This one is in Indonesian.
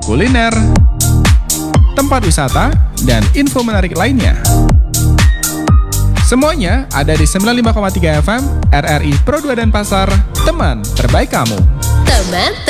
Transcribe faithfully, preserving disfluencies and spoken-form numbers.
kuliner, tempat wisata, dan info menarik lainnya. Semuanya ada di sembilan puluh lima koma tiga F M R R I Pro dua Denpasar, teman terbaik kamu. Teman